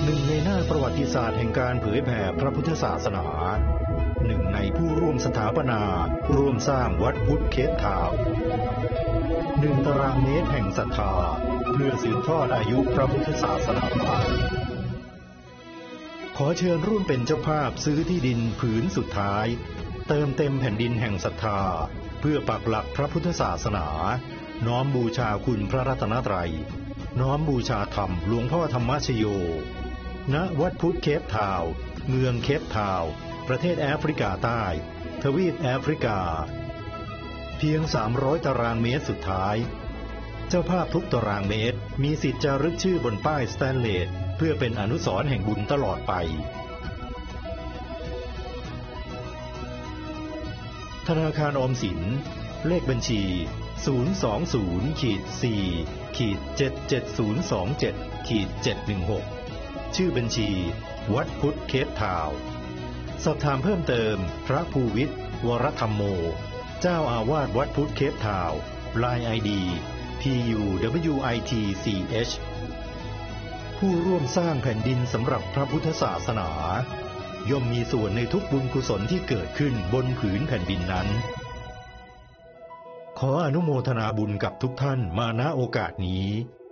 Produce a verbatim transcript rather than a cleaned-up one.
หนึ่งในหน้าประวัติศาสตร์แห่งการเผยแผ่พระพุทธศาสนาหนึ่งในผู้ร่วมสถาปนาร่วมสร้างวัดพุทธเคปทาวน์หนึ่งตารางเมตรแห่งศรัทธาเพื่อสืบทอดอายุพระพุทธศาสนาขอเชิญร่วมเป็นเจ้าภาพซื้อที่ดินผืนสุดท้ายเติมเต็มแผ่นดินแห่งศรัทธาเพื่อปักหลักพระพุทธศาสนาน้อมบูชาคุณพระรัตนตรัยน้อมบูชาธรรมหลวงพ่อธรรมชโยณวัดพุทธเคปทาวน์เมืองเคปทาวน์ประเทศแอฟริกาใต้ทวีปแอฟริกาเพียงสามร้อยตารางเมตรสุดท้ายเจ้าภาพทุกตารางเมตรมีสิทธิ์จารึกชื่อบนป้ายสแตนเลสเพื่อเป็นอนุสรณ์แห่งบุญตลอดไปธนาคารออมสินเลขบัญชี ศูนย์ สอง ศูนย์ สี่ เจ็ด เจ็ด ศูนย์ สอง เจ็ด เจ็ด หนึ่ง หก ชื่อบัญชีวัดพุทธเคปทาวน์สอบถามเพิ่มเติมพระภูวิทย์วรธรรมโมเจ้าอาวาสวัดพุทธเคปทาวน์ ไลน์ ไอ ดี พี ยู ดับเบิลยู ไอ ที ซี เอช ผู้ร่วมสร้างแผ่นดินสำหรับพระพุทธศาสนาย่อมมีส่วนในทุกบุญกุศลที่เกิดขึ้นบนผืนแผ่นดินนั้นขออนุโมทนาบุญกับทุกท่านมาณโอกาสนี้